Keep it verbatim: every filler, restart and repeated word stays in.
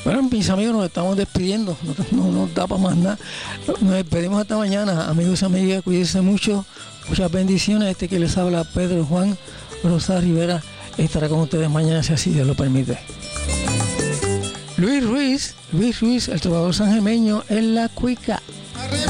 Bueno, mis amigos, nos estamos despidiendo, no, no nos da para más nada. Nos despedimos hasta mañana, amigos y amigas, cuídense mucho, muchas bendiciones. Este que les habla, Pedro Juan Rosa Rivera, estará con ustedes mañana si así Dios lo permite. Luis Ruiz, Luis Ruiz, el trovador sanjemeño en La Cuica.